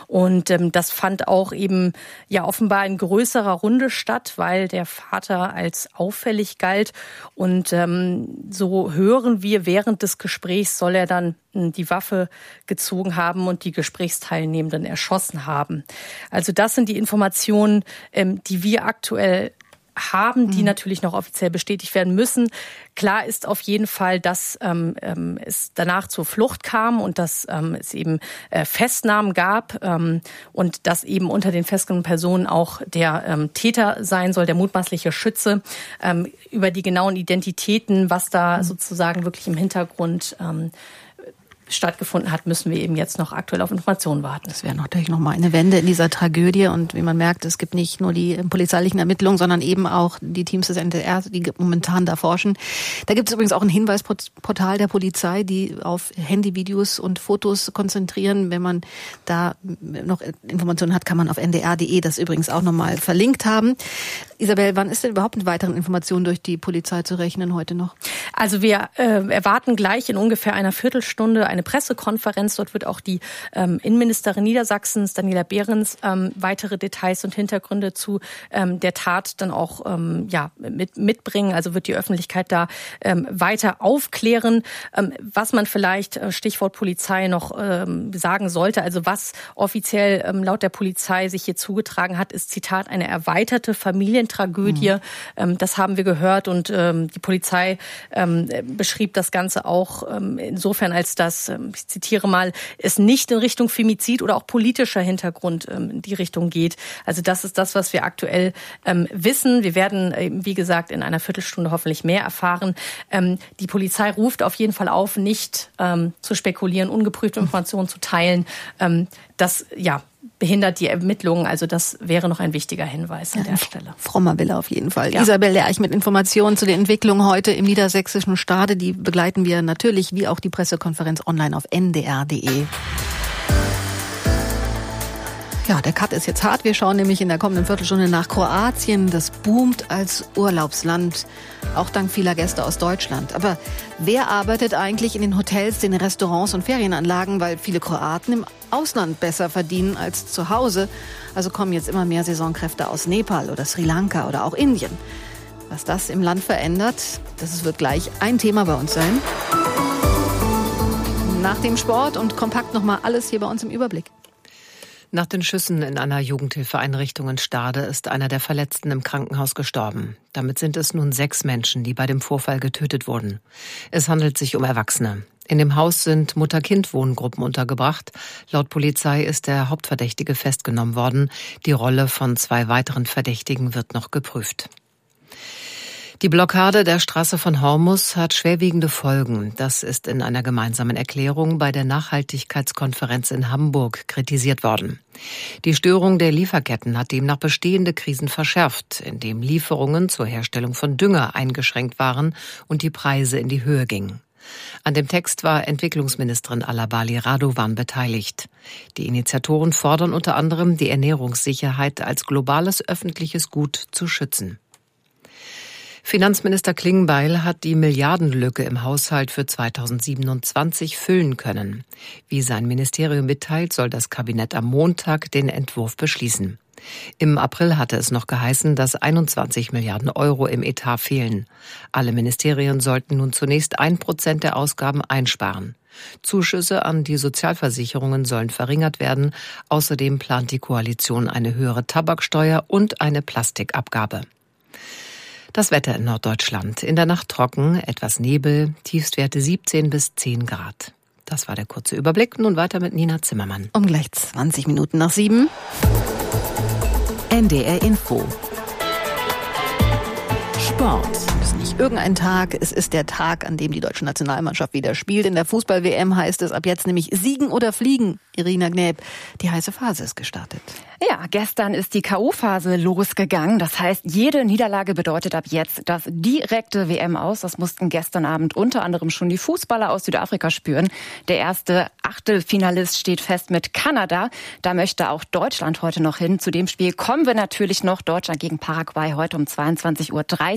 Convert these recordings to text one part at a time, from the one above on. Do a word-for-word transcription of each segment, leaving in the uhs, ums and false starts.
Und ähm, das fand auch eben ja offenbar in größerer Runde statt, weil der Vater als auffällig galt. Und ähm, so hören wir, während des Gesprächs soll er dann die Waffe gezogen haben und die Gesprächsteilnehmenden erschossen haben. Also das sind die Informationen, ähm, die wir aktuell haben, die mhm. natürlich noch offiziell bestätigt werden müssen. Klar ist auf jeden Fall, dass ähm, es danach zur Flucht kam und dass ähm, es eben äh, Festnahmen gab ähm, und dass eben unter den festgenommenen Personen auch der ähm, Täter sein soll, der mutmaßliche Schütze. Ähm, über die genauen Identitäten, was da mhm. sozusagen wirklich im Hintergrund ähm, stattgefunden hat, müssen wir eben jetzt noch aktuell auf Informationen warten. Das wäre natürlich noch mal eine Wende in dieser Tragödie. Und wie man merkt, es gibt nicht nur die polizeilichen Ermittlungen, sondern eben auch die Teams des N D R, die momentan da forschen. Da gibt es übrigens auch ein Hinweisportal der Polizei, die auf Handyvideos und Fotos konzentrieren. Wenn man da noch Informationen hat, kann man auf n d r punkt d e das übrigens auch noch mal verlinkt haben. Isabel, wann ist denn überhaupt mit weiteren Informationen durch die Polizei zu rechnen heute noch? Also wir äh, erwarten gleich in ungefähr einer Viertelstunde eine Pressekonferenz. Dort wird auch die ähm, Innenministerin Niedersachsens, Daniela Behrens, ähm, weitere Details und Hintergründe zu ähm, der Tat dann auch ähm, ja, mit, mitbringen. Also wird die Öffentlichkeit da ähm, weiter aufklären. Ähm, was man vielleicht, äh, Stichwort Polizei, noch ähm, sagen sollte, also was offiziell ähm, laut der Polizei sich hier zugetragen hat, ist, Zitat, eine erweiterte Familientragödie. Mhm. Ähm, das haben wir gehört und ähm, die Polizei ähm, beschrieb das Ganze auch ähm, insofern, als dass, ich zitiere mal, es nicht in Richtung Femizid oder auch politischer Hintergrund ähm, in die Richtung geht. Also das ist das, was wir aktuell ähm, wissen. Wir werden, äh, wie gesagt, in einer Viertelstunde hoffentlich mehr erfahren. Ähm, die Polizei ruft auf jeden Fall auf, nicht ähm, zu spekulieren, ungeprüfte Informationen zu teilen. Ähm, das, ja, behindert die Ermittlungen. Also das wäre noch ein wichtiger Hinweis an ja, der Stelle. Frommer Wille auf jeden Fall. Ja. Isabel Lerch mit Informationen zu den Entwicklungen heute im niedersächsischen Stade. Die begleiten wir natürlich, wie auch die Pressekonferenz, online auf n d r punkt d e. Ja, der Cut ist jetzt hart. Wir schauen nämlich in der kommenden Viertelstunde nach Kroatien. Das boomt als Urlaubsland, auch dank vieler Gäste aus Deutschland. Aber wer arbeitet eigentlich in den Hotels, den Restaurants und Ferienanlagen? Weil viele Kroaten im Ausland besser verdienen als zu Hause. Also kommen jetzt immer mehr Saisonkräfte aus Nepal oder Sri Lanka oder auch Indien. Was das im Land verändert, das wird gleich ein Thema bei uns sein. Nach dem Sport und kompakt nochmal alles hier bei uns im Überblick. Nach den Schüssen in einer Jugendhilfeeinrichtung in Stade ist einer der Verletzten im Krankenhaus gestorben. Damit sind es nun sechs Menschen, die bei dem Vorfall getötet wurden. Es handelt sich um Erwachsene. In dem Haus sind Mutter-Kind-Wohngruppen untergebracht. Laut Polizei ist der Hauptverdächtige festgenommen worden. Die Rolle von zwei weiteren Verdächtigen wird noch geprüft. Die Blockade der Straße von Hormuz hat schwerwiegende Folgen. Das ist in einer gemeinsamen Erklärung bei der Nachhaltigkeitskonferenz in Hamburg kritisiert worden. Die Störung der Lieferketten hat demnach bestehende Krisen verschärft, indem Lieferungen zur Herstellung von Dünger eingeschränkt waren und die Preise in die Höhe gingen. An dem Text war Entwicklungsministerin Alabali Radovan beteiligt. Die Initiatoren fordern unter anderem, die Ernährungssicherheit als globales öffentliches Gut zu schützen. Finanzminister Klingbeil hat die Milliardenlücke im Haushalt für zweitausendsiebenundzwanzig füllen können. Wie sein Ministerium mitteilt, soll das Kabinett am Montag den Entwurf beschließen. Im April hatte es noch geheißen, dass einundzwanzig Milliarden Euro im Etat fehlen. Alle Ministerien sollten nun zunächst ein Prozent der Ausgaben einsparen. Zuschüsse an die Sozialversicherungen sollen verringert werden. Außerdem plant die Koalition eine höhere Tabaksteuer und eine Plastikabgabe. Das Wetter in Norddeutschland. In der Nacht trocken, etwas Nebel, Tiefstwerte siebzehn bis zehn Grad. Das war der kurze Überblick. Nun weiter mit Nina Zimmermann. Um gleich zwanzig Minuten nach sieben. N D R Info. Sport. Es ist nicht irgendein Tag, es ist der Tag, an dem die deutsche Nationalmannschaft wieder spielt. In der Fußball-W M heißt es ab jetzt nämlich Siegen oder Fliegen. Irina Gnäb, die heiße Phase ist gestartet. Ja, gestern ist die K O-Phase losgegangen. Das heißt, jede Niederlage bedeutet ab jetzt das direkte W M aus. Das mussten gestern Abend unter anderem schon die Fußballer aus Südafrika spüren. Der erste Achtelfinalist steht fest mit Kanada. Da möchte auch Deutschland heute noch hin. Zu dem Spiel kommen wir natürlich noch. Deutschland gegen Paraguay heute um zweiundzwanzig Uhr dreißig.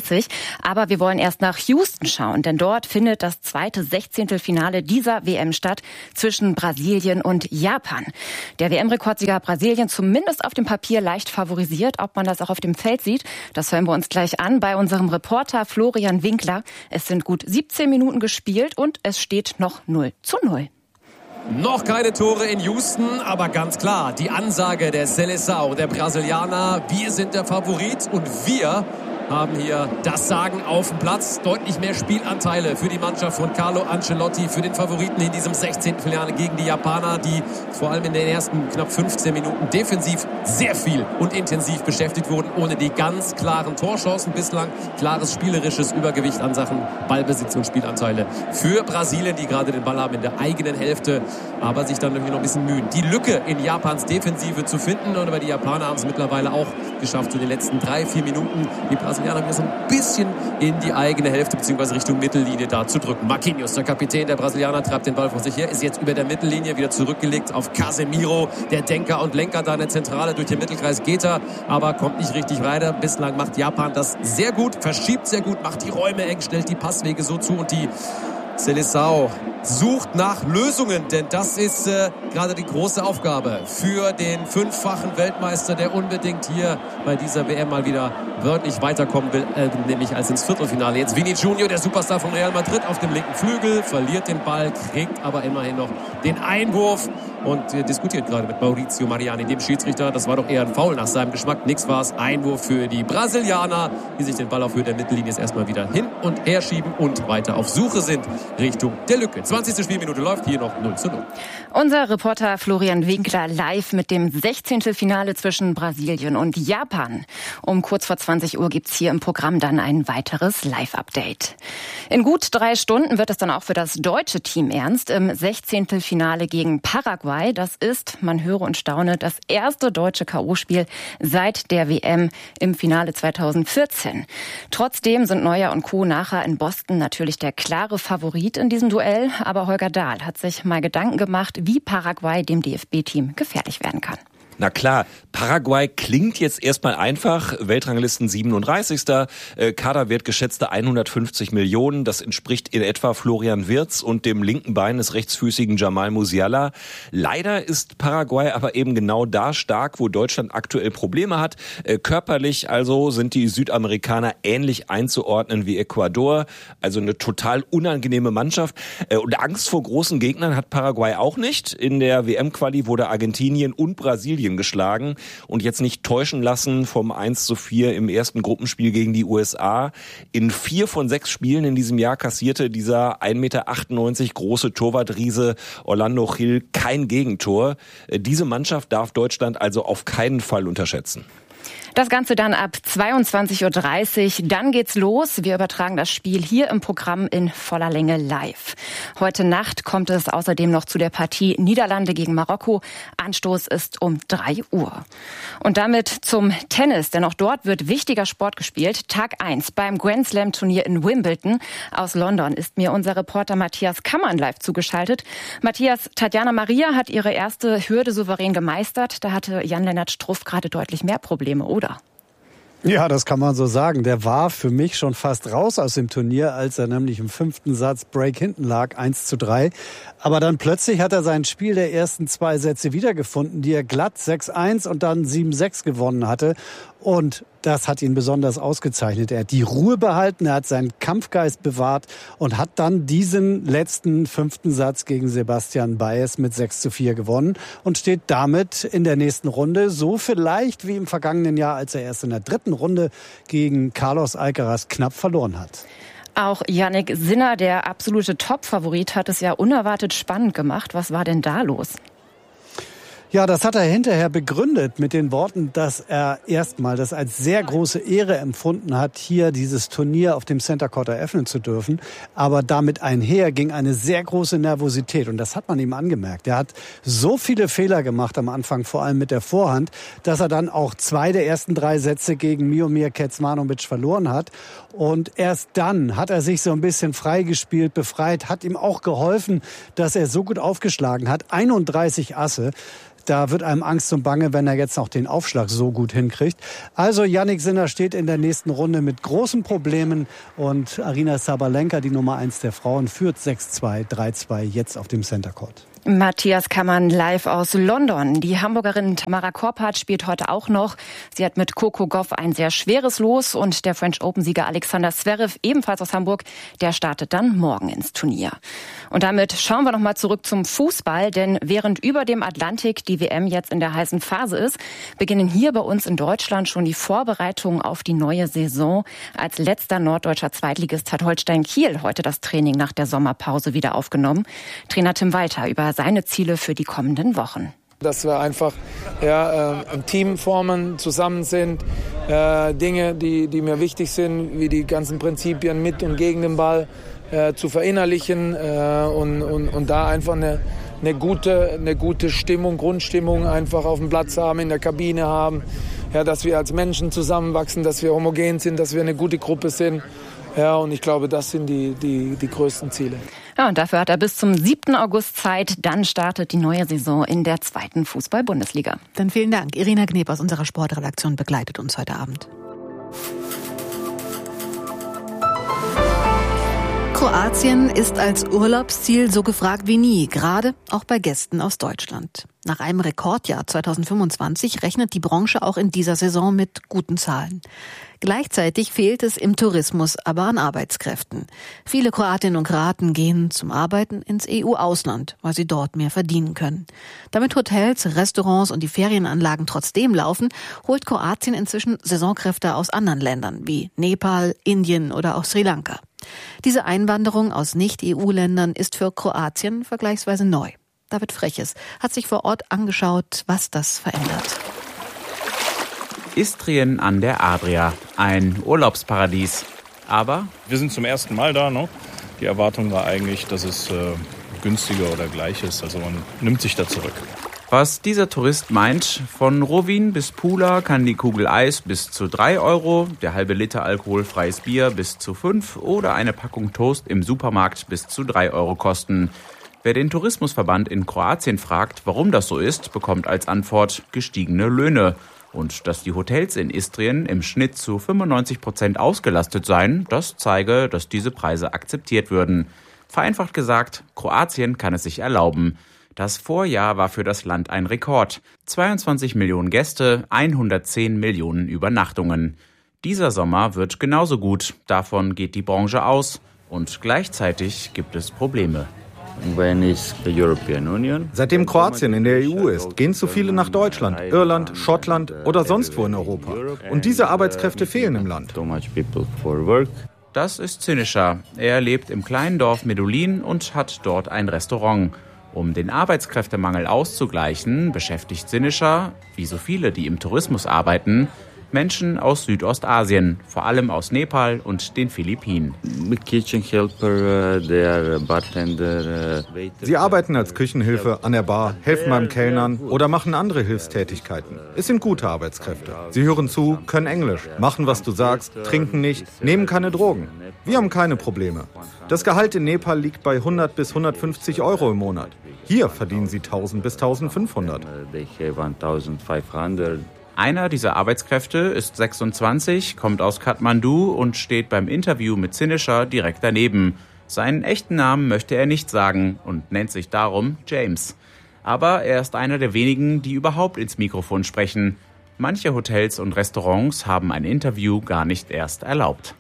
vierzig. Aber wir wollen erst nach Houston schauen, denn dort findet das zweite Sechzehntelfinale dieser W M statt zwischen Brasilien und Japan. Der W M-Rekordsieger Brasilien zumindest auf dem Papier leicht favorisiert. Ob man das auch auf dem Feld sieht, das hören wir uns gleich an bei unserem Reporter Florian Winkler. Es sind gut siebzehn Minuten gespielt und es steht noch null zu null. Noch keine Tore in Houston, aber ganz klar, die Ansage der Seleção, der Brasilianer, wir sind der Favorit und wir haben hier das Sagen auf dem Platz. Deutlich mehr Spielanteile für die Mannschaft von Carlo Ancelotti, für den Favoriten in diesem sechzehnten Finale gegen die Japaner, die vor allem in den ersten knapp fünfzehn Minuten defensiv sehr viel und intensiv beschäftigt wurden, ohne die ganz klaren Torchancen bislang. Klares spielerisches Übergewicht an Sachen Ballbesitz und Spielanteile für Brasilien, die gerade den Ball haben in der eigenen Hälfte, aber sich dann irgendwie noch ein bisschen mühen, die Lücke in Japans Defensive zu finden. Und aber die Japaner haben es mittlerweile auch geschafft, so in den letzten drei, vier Minuten die Brasilianer wieder so ein bisschen in die eigene Hälfte bzw. Richtung Mittellinie da zu drücken. Marquinhos, der Kapitän der Brasilianer, treibt den Ball vor sich her, ist jetzt über der Mittellinie wieder zurückgelegt auf Casemiro, der Denker und Lenker da in der Zentrale. Durch den Mittelkreis geht er, aber kommt nicht richtig weiter. Bislang macht Japan das sehr gut, verschiebt sehr gut, macht die Räume eng, stellt die Passwege so zu und die Seleção sucht nach Lösungen, denn das ist äh, gerade die große Aufgabe für den fünffachen Weltmeister, der unbedingt hier bei dieser W M mal wieder wörtlich weiterkommen will, äh, nämlich als ins Viertelfinale. Jetzt Vini Junior, der Superstar von Real Madrid, auf dem linken Flügel, verliert den Ball, kriegt aber immerhin noch den Einwurf und äh, diskutiert gerade mit Maurizio Mariani, dem Schiedsrichter. Das war doch eher ein Foul nach seinem Geschmack. Nix war es. Einwurf für die Brasilianer, die sich den Ball auf Höhe der Mittellinie jetzt erstmal wieder hin und her schieben und weiter auf Suche sind Richtung der Lücke. zwanzigste Spielminute läuft, hier noch null zu null. Unser Reporter Florian Winkler live mit dem Sechzehntelfinale zwischen Brasilien und Japan. Um kurz vor zwanzig Uhr gibt's hier im Programm dann ein weiteres Live-Update. In gut drei Stunden wird es dann auch für das deutsche Team ernst im Sechzehntelfinale gegen Paraguay. Das ist, man höre und staune, das erste deutsche K O-Spiel seit der W M im Finale zweitausendvierzehn. Trotzdem sind Neuer und Co. nachher in Boston natürlich der klare Favorit in diesem Duell. Aber Holger Dahl hat sich mal Gedanken gemacht, wie Paraguay dem D F B-Team gefährlich werden kann. Na klar, Paraguay klingt jetzt erstmal einfach, Weltranglisten siebenunddreißigster Äh, Kaderwert geschätzte hundertfünfzig Millionen, das entspricht in etwa Florian Wirtz und dem linken Bein des rechtsfüßigen Jamal Musiala. Leider ist Paraguay aber eben genau da stark, wo Deutschland aktuell Probleme hat. Äh, körperlich also sind die Südamerikaner ähnlich einzuordnen wie Ecuador, also eine total unangenehme Mannschaft. Äh, und Angst vor großen Gegnern hat Paraguay auch nicht. In der W M-Quali wurde Argentinien und Brasilien geschlagen und jetzt nicht täuschen lassen vom eins zu vier im ersten Gruppenspiel gegen die U S A. In vier von sechs Spielen in diesem Jahr kassierte dieser ein Meter achtundneunzig große Torwartriese Orlando Gil kein Gegentor. Diese Mannschaft darf Deutschland also auf keinen Fall unterschätzen. Das Ganze dann ab zweiundzwanzig Uhr dreißig. Dann geht's los. Wir übertragen das Spiel hier im Programm in voller Länge live. Heute Nacht kommt es außerdem noch zu der Partie Niederlande gegen Marokko. Anstoß ist um drei Uhr. Und damit zum Tennis, denn auch dort wird wichtiger Sport gespielt. Tag eins beim Grand Slam Turnier in Wimbledon. Aus London ist mir unser Reporter Matthias Kammern live zugeschaltet. Matthias, Tatjana Maria hat ihre erste Hürde souverän gemeistert. Da hatte Jan-Lennart Struff gerade deutlich mehr Probleme, oder? Ja, das kann man so sagen. Der war für mich schon fast raus aus dem Turnier, als er nämlich im fünften Satz Break hinten lag, eins zu drei. Aber dann plötzlich hat er sein Spiel der ersten zwei Sätze wiedergefunden, die er glatt sechs eins und dann sieben sechs gewonnen hatte. Und das hat ihn besonders ausgezeichnet. Er hat die Ruhe behalten, er hat seinen Kampfgeist bewahrt und hat dann diesen letzten fünften Satz gegen Sebastian Baez mit sechs zu vier gewonnen und steht damit in der nächsten Runde so vielleicht wie im vergangenen Jahr, als er erst in der dritten Runde gegen Carlos Alcaraz knapp verloren hat. Auch Jannik Sinner, der absolute Top-Favorit, hat es ja unerwartet spannend gemacht. Was war denn da los? Ja, das hat er hinterher begründet mit den Worten, dass er erstmal das als sehr große Ehre empfunden hat, hier dieses Turnier auf dem Center Court eröffnen zu dürfen. Aber damit einher ging eine sehr große Nervosität und das hat man ihm angemerkt. Er hat so viele Fehler gemacht am Anfang, vor allem mit der Vorhand, dass er dann auch zwei der ersten drei Sätze gegen Miomir Kecmanovic verloren hat. Und erst dann hat er sich so ein bisschen freigespielt, befreit, hat ihm auch geholfen, dass er so gut aufgeschlagen hat. einunddreißig Asse. da wird einem Angst und Bange, wenn er jetzt noch den Aufschlag so gut hinkriegt. Also Jannik Sinner steht in der nächsten Runde mit großen Problemen und Aryna Sabalenka, die Nummer eins der Frauen, führt sechs zwei, drei zwei jetzt auf dem Center Court. Matthias Kammann live aus London. Die Hamburgerin Tamara Korpat spielt heute auch noch. Sie hat mit Coco Gauff ein sehr schweres Los und der French Open-Sieger Alexander Zverev, ebenfalls aus Hamburg, der startet dann morgen ins Turnier. Und damit schauen wir noch mal zurück zum Fußball, denn während über dem Atlantik die W M jetzt in der heißen Phase ist, beginnen hier bei uns in Deutschland schon die Vorbereitungen auf die neue Saison. Als letzter norddeutscher Zweitligist hat Holstein Kiel heute das Training nach der Sommerpause wieder aufgenommen. Trainer Tim Walter über seine Ziele für die kommenden Wochen. Dass wir einfach ja, ein Team formen, zusammen sind, äh, Dinge, die, die mir wichtig sind, wie die ganzen Prinzipien mit und gegen den Ball äh, zu verinnerlichen äh, und, und, und da einfach eine, eine, gute, eine gute Stimmung, Grundstimmung einfach auf dem Platz haben, in der Kabine haben, ja, dass wir als Menschen zusammenwachsen, dass wir homogen sind, dass wir eine gute Gruppe sind. Ja, und ich glaube, das sind die, die, die größten Ziele. Ja, und dafür hat er bis zum siebten August Zeit. Dann startet die neue Saison in der zweiten Fußball-Bundesliga. Dann vielen Dank. Irina Gneb aus unserer Sportredaktion begleitet uns heute Abend. Kroatien ist als Urlaubsziel so gefragt wie nie, gerade auch bei Gästen aus Deutschland. Nach einem Rekordjahr zweitausendfünfundzwanzig rechnet die Branche auch in dieser Saison mit guten Zahlen. Gleichzeitig fehlt es im Tourismus aber an Arbeitskräften. Viele Kroatinnen und Kroaten gehen zum Arbeiten ins E U-Ausland, weil sie dort mehr verdienen können. Damit Hotels, Restaurants und die Ferienanlagen trotzdem laufen, holt Kroatien inzwischen Saisonkräfte aus anderen Ländern wie Nepal, Indien oder auch Sri Lanka. Diese Einwanderung aus Nicht-E U-Ländern ist für Kroatien vergleichsweise neu. David Freches hat sich vor Ort angeschaut, was das verändert. Istrien an der Adria, ein Urlaubsparadies. Aber wir sind zum ersten Mal da, ne? Die Erwartung war eigentlich, dass es äh, günstiger oder gleich ist. Also man nimmt sich da zurück. Was dieser Tourist meint, von Rovinj bis Pula kann die Kugel Eis bis zu drei Euro, der halbe Liter alkoholfreies Bier bis zu fünf oder eine Packung Toast im Supermarkt bis zu drei Euro kosten. Wer den Tourismusverband in Kroatien fragt, warum das so ist, bekommt als Antwort gestiegene Löhne. Und dass die Hotels in Istrien im Schnitt zu fünfundneunzig Prozent ausgelastet seien, das zeige, dass diese Preise akzeptiert würden. Vereinfacht gesagt, Kroatien kann es sich erlauben. Das Vorjahr war für das Land ein Rekord. zweiundzwanzig Millionen Gäste, hundertzehn Millionen Übernachtungen. Dieser Sommer wird genauso gut. Davon geht die Branche aus. Und gleichzeitig gibt es Probleme. Seitdem Kroatien in der E U ist, gehen zu viele nach Deutschland, Irland, Schottland oder sonst wo in Europa. Und diese Arbeitskräfte fehlen im Land. Das ist Synisha. Er lebt im kleinen Dorf Medulin und hat dort ein Restaurant. Um den Arbeitskräftemangel auszugleichen, beschäftigt Synisha, wie so viele, die im Tourismus arbeiten, Menschen aus Südostasien, vor allem aus Nepal und den Philippinen. Sie arbeiten als Küchenhilfe an der Bar, helfen beim Kellnern oder machen andere Hilfstätigkeiten. Es sind gute Arbeitskräfte. Sie hören zu, können Englisch, machen, was du sagst, trinken nicht, nehmen keine Drogen. Wir haben keine Probleme. Das Gehalt in Nepal liegt bei hundert bis hundertfünfzig Euro im Monat. Hier verdienen sie tausend bis eintausendfünfhundert. Einer dieser Arbeitskräfte ist sechsundzwanzig, kommt aus Kathmandu und steht beim Interview mit Synisha direkt daneben. Seinen echten Namen möchte er nicht sagen und nennt sich darum James. Aber er ist einer der wenigen, die überhaupt ins Mikrofon sprechen. Manche Hotels und Restaurants haben ein Interview gar nicht erst erlaubt.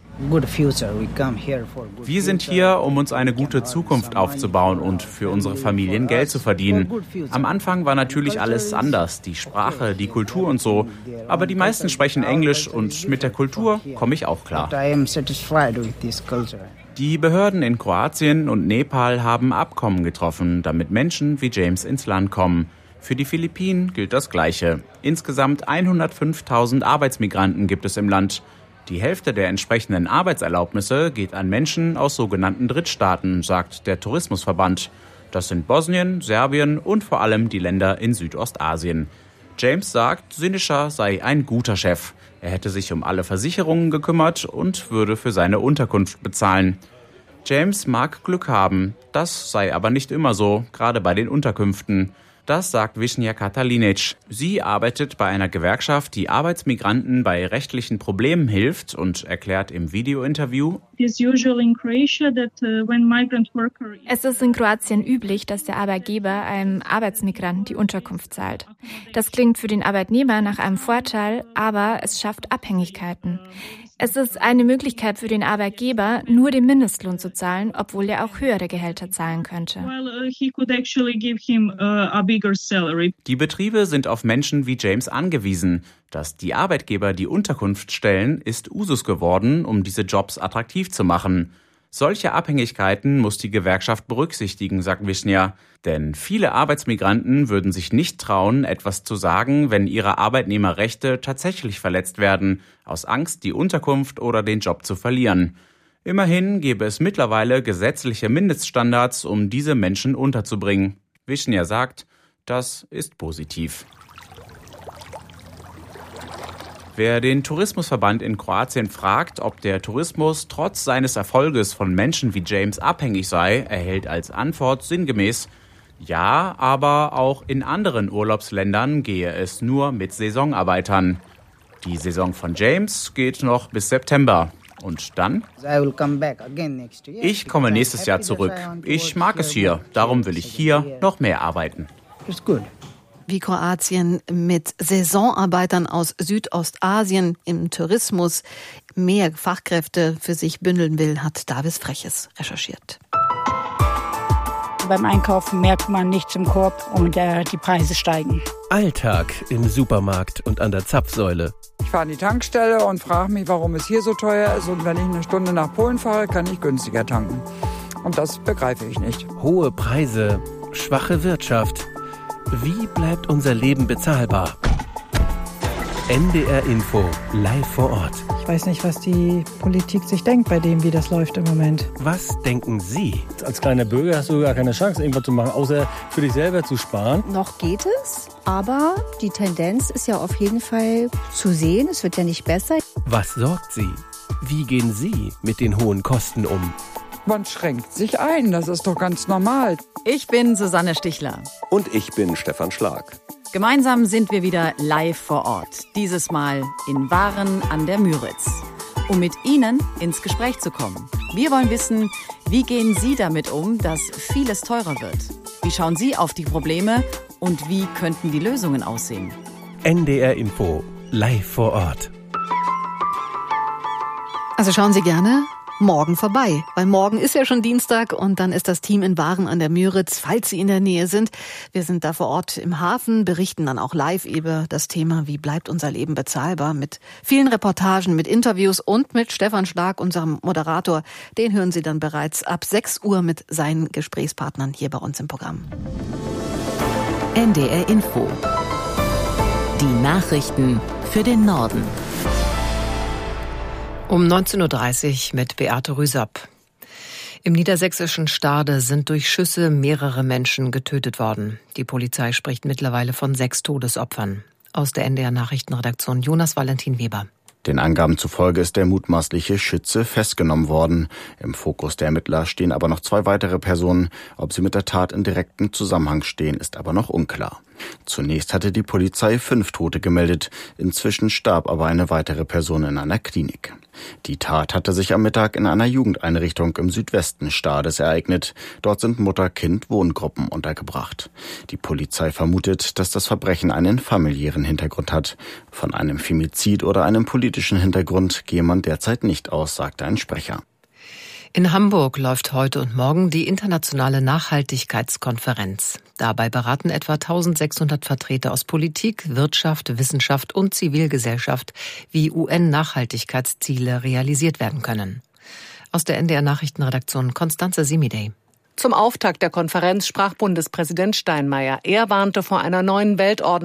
Wir sind hier, um uns eine gute Zukunft aufzubauen und für unsere Familien Geld zu verdienen. Am Anfang war natürlich alles anders, die Sprache, die Kultur und so. Aber die meisten sprechen Englisch und mit der Kultur komme ich auch klar. Die Behörden in Kroatien und Nepal haben Abkommen getroffen, damit Menschen wie James ins Land kommen. Für die Philippinen gilt das Gleiche. Insgesamt hundertfünftausend Arbeitsmigranten gibt es im Land. Die Hälfte der entsprechenden Arbeitserlaubnisse geht an Menschen aus sogenannten Drittstaaten, sagt der Tourismusverband. Das sind Bosnien, Serbien und vor allem die Länder in Südostasien. James sagt, Synisha sei ein guter Chef. Er hätte sich um alle Versicherungen gekümmert und würde für seine Unterkunft bezahlen. James mag Glück haben. Das sei aber nicht immer so, gerade bei den Unterkünften. Das sagt Wisnia Katalinic. Sie arbeitet bei einer Gewerkschaft, die Arbeitsmigranten bei rechtlichen Problemen hilft und erklärt im Videointerview: Es ist in Kroatien üblich, dass der Arbeitgeber einem Arbeitsmigranten die Unterkunft zahlt. Das klingt für den Arbeitnehmer nach einem Vorteil, aber es schafft Abhängigkeiten. Es ist eine Möglichkeit für den Arbeitgeber, nur den Mindestlohn zu zahlen, obwohl er auch höhere Gehälter zahlen könnte. Die Betriebe sind auf Menschen wie James angewiesen. Dass die Arbeitgeber die Unterkunft stellen, ist Usus geworden, um diese Jobs attraktiv zu machen. Solche Abhängigkeiten muss die Gewerkschaft berücksichtigen, sagt Wisnia. Denn viele Arbeitsmigranten würden sich nicht trauen, etwas zu sagen, wenn ihre Arbeitnehmerrechte tatsächlich verletzt werden, aus Angst, die Unterkunft oder den Job zu verlieren. Immerhin gäbe es mittlerweile gesetzliche Mindeststandards, um diese Menschen unterzubringen. Wisnia sagt, das ist positiv. Wer den Tourismusverband in Kroatien fragt, ob der Tourismus trotz seines Erfolges von Menschen wie James abhängig sei, erhält als Antwort sinngemäß: Ja, aber auch in anderen Urlaubsländern gehe es nur mit Saisonarbeitern. Die Saison von James geht noch bis September. Und dann? Ich komme nächstes Jahr zurück. Ich mag es hier, darum will ich hier noch mehr arbeiten. Wie Kroatien mit Saisonarbeitern aus Südostasien im Tourismus mehr Fachkräfte für sich bündeln will, hat Davis Freches recherchiert. Beim Einkaufen merkt man nichts im Korb und äh, die Preise steigen. Alltag im Supermarkt und an der Zapfsäule. Ich fahre an die Tankstelle und frage mich, warum es hier so teuer ist. Und wenn ich eine Stunde nach Polen fahre, kann ich günstiger tanken. Und das begreife ich nicht. Hohe Preise, schwache Wirtschaft. Wie bleibt unser Leben bezahlbar? N D R Info, live vor Ort. Ich weiß nicht, was die Politik sich denkt bei dem, wie das läuft im Moment. Was denken Sie? Als kleiner Bürger hast du gar keine Chance, irgendwas zu machen, außer für dich selber zu sparen. Noch geht es, aber die Tendenz ist ja auf jeden Fall zu sehen. Es wird ja nicht besser. Was sorgt Sie? Wie gehen Sie mit den hohen Kosten um? Man schränkt sich ein, das ist doch ganz normal. Ich bin Susanne Stichler. Und ich bin Stefan Schlag. Gemeinsam sind wir wieder live vor Ort. Dieses Mal in Waren an der Müritz. Um mit Ihnen ins Gespräch zu kommen. Wir wollen wissen, wie gehen Sie damit um, dass vieles teurer wird? Wie schauen Sie auf die Probleme und wie könnten die Lösungen aussehen? N D R Info, live vor Ort. Also schauen Sie gerne morgen vorbei, weil morgen ist ja schon Dienstag und dann ist das Team in Waren an der Müritz, falls Sie in der Nähe sind. Wir sind da vor Ort im Hafen, berichten dann auch live über das Thema, wie bleibt unser Leben bezahlbar, mit vielen Reportagen, mit Interviews und mit Stefan Schlag, unserem Moderator. Den hören Sie dann bereits ab sechs Uhr mit seinen Gesprächspartnern hier bei uns im Programm. N D R Info. Die Nachrichten für den Norden. Um neunzehn Uhr dreißig mit Beate Rüsapp. Im niedersächsischen Stade sind durch Schüsse mehrere Menschen getötet worden. Die Polizei spricht mittlerweile von sechs Todesopfern. Aus der N D R-Nachrichtenredaktion Jonas Valentin Weber. Den Angaben zufolge ist der mutmaßliche Schütze festgenommen worden. Im Fokus der Ermittler stehen aber noch zwei weitere Personen. Ob sie mit der Tat in direktem Zusammenhang stehen, ist aber noch unklar. Zunächst hatte die Polizei fünf Tote gemeldet. Inzwischen starb aber eine weitere Person in einer Klinik. Die Tat hatte sich am Mittag in einer Jugendeinrichtung im Südwesten Stades ereignet. Dort sind Mutter-Kind-Wohngruppen untergebracht. Die Polizei vermutet, dass das Verbrechen einen familiären Hintergrund hat. Von einem Femizid oder einem politischen Hintergrund gehe man derzeit nicht aus, sagte ein Sprecher. In Hamburg läuft heute und morgen die internationale Nachhaltigkeitskonferenz. Dabei beraten etwa eintausendsechshundert Vertreter aus Politik, Wirtschaft, Wissenschaft und Zivilgesellschaft, wie U N-Nachhaltigkeitsziele realisiert werden können. Aus der N D R-Nachrichtenredaktion Constanze Simidey. Zum Auftakt der Konferenz sprach Bundespräsident Steinmeier. Er warnte vor einer neuen Weltordnung.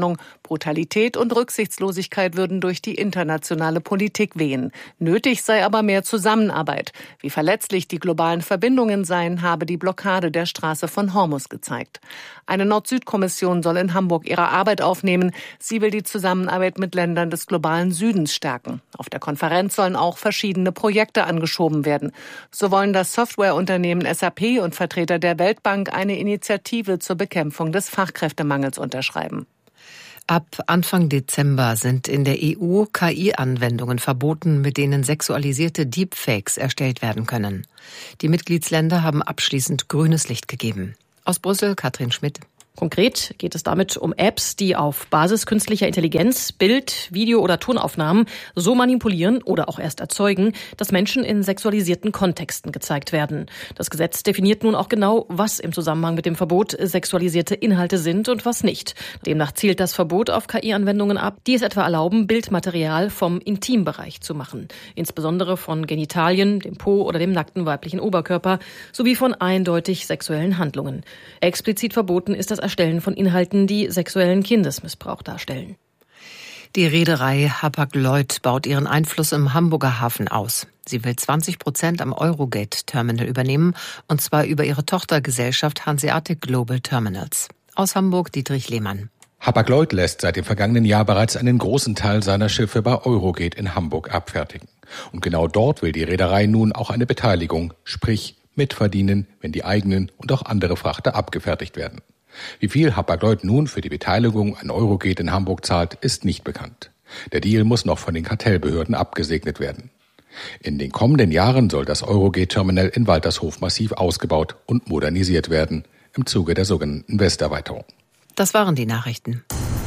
Brutalität und Rücksichtslosigkeit würden durch die internationale Politik wehen. Nötig sei aber mehr Zusammenarbeit. Wie verletzlich die globalen Verbindungen seien, habe die Blockade der Straße von Hormuz gezeigt. Eine Nord-Süd-Kommission soll in Hamburg ihre Arbeit aufnehmen. Sie will die Zusammenarbeit mit Ländern des globalen Südens stärken. Auf der Konferenz sollen auch verschiedene Projekte angeschoben werden. So wollen das Softwareunternehmen S A P und Vertreter der Weltbank eine Initiative zur Bekämpfung des Fachkräftemangels unterschreiben. Ab Anfang Dezember sind in der E U K I-Anwendungen verboten, mit denen sexualisierte Deepfakes erstellt werden können. Die Mitgliedsländer haben abschließend grünes Licht gegeben. Aus Brüssel, Katrin Schmidt. Konkret geht es damit um Apps, die auf Basis künstlicher Intelligenz Bild-, Video- oder Tonaufnahmen so manipulieren oder auch erst erzeugen, dass Menschen in sexualisierten Kontexten gezeigt werden. Das Gesetz definiert nun auch genau, was im Zusammenhang mit dem Verbot sexualisierte Inhalte sind und was nicht. Demnach zielt das Verbot auf K I-Anwendungen ab, die es etwa erlauben, Bildmaterial vom Intimbereich zu machen. Insbesondere von Genitalien, dem Po oder dem nackten weiblichen Oberkörper sowie von eindeutig sexuellen Handlungen. Explizit verboten ist das Erstellen von Inhalten, die sexuellen Kindesmissbrauch darstellen. Die Reederei Hapag-Lloyd baut ihren Einfluss im Hamburger Hafen aus. Sie will zwanzig Prozent am Eurogate-Terminal übernehmen, und zwar über ihre Tochtergesellschaft Hanseatic Global Terminals. Aus Hamburg Dietrich Lehmann. Hapag-Lloyd lässt seit dem vergangenen Jahr bereits einen großen Teil seiner Schiffe bei Eurogate in Hamburg abfertigen. Und genau dort will die Reederei nun auch eine Beteiligung, sprich mitverdienen, wenn die eigenen und auch andere Frachter abgefertigt werden. Wie viel Hapag-Lloyd nun für die Beteiligung an Eurogate in Hamburg zahlt, ist nicht bekannt. Der Deal muss noch von den Kartellbehörden abgesegnet werden. In den kommenden Jahren soll das Eurogate-Terminal in Waltershof massiv ausgebaut und modernisiert werden, im Zuge der sogenannten Westerweiterung. Das waren die Nachrichten.